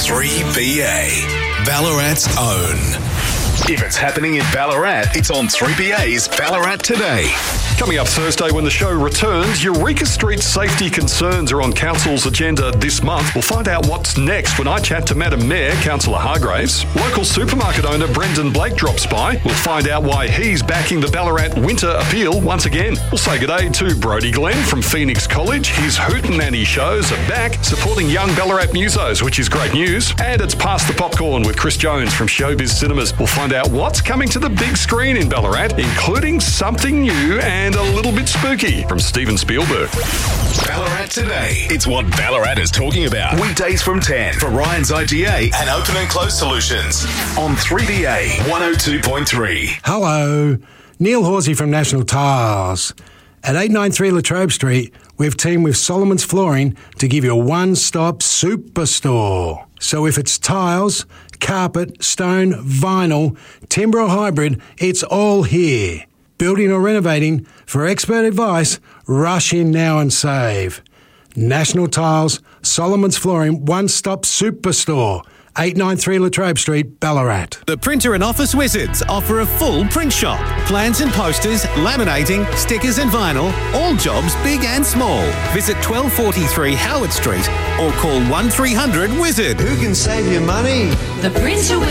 3BA, Ballarat's own. If it's happening in Ballarat, it's on 3BA's Ballarat Today. Coming up Thursday when the show returns, Eureka Street safety concerns are on Council's agenda this month. We'll find out what's next when I chat to Madam Mayor, Councillor Hargraves. Local supermarket owner Brendan Blake drops by. We'll find out why he's backing the Ballarat Winter Appeal once again. We'll say good day to Brodie Glenn from Phoenix College. His Hootenanny shows are back, supporting young Ballarat musos, which is great news. And it's Past the Popcorn with Chris Jones from Showbiz Cinemas. We'll find out what's coming to the big screen in Ballarat, including something new and a little bit spooky from Steven Spielberg. Ballarat Today. It's what Ballarat is talking about. Weekdays from 10 for Ryan's IGA and Open and Close Solutions on 3BA 102.3. Hello, Neil Horsey from National Tiles. At 893 Latrobe Street, we've teamed with Solomon's Flooring to give you a one-stop superstore. So if it's tiles, carpet, stone, vinyl, timber or hybrid, it's all here. Building or renovating, for expert advice, rush in now and save. National Tiles, Solomon's Flooring, one-stop superstore. 893 Latrobe Street, Ballarat. The Printer and Office Wizards offer a full print shop. Plans and posters, laminating, stickers and vinyl, all jobs big and small. Visit 1243 Howard Street or call 1300 Wizard. Who can save you money? The Printer